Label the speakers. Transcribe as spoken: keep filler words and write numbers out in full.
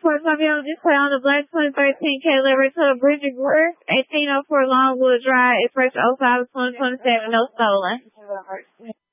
Speaker 1: reports on being display on the black twenty thirteen K livery to the Bridget Greer, eighteen oh four Longwood Drive, Express oh five twenty twenty-seven, no stolen.